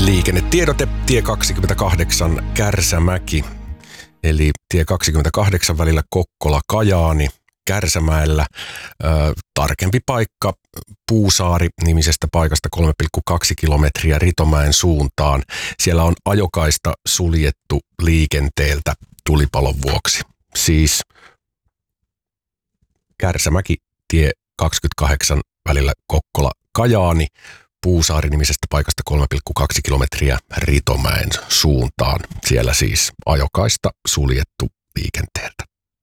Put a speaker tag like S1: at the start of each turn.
S1: Liikennetiedote tie 28 Kärsämäki, eli tie 28 välillä Kokkola-Kajaani Kärsämäellä. Tarkempi paikka Puusaari-nimisestä paikasta 3,2 kilometriä Ritomäen suuntaan. Siellä on ajokaista suljettu liikenteeltä tulipalon vuoksi. Siis Kärsämäki tie 28 välillä Kokkola-Kajaani. Puusaari-nimisestä paikasta 3,2 kilometriä Ritomäen suuntaan. Siellä siis ajokaista suljettu liikenteeltä.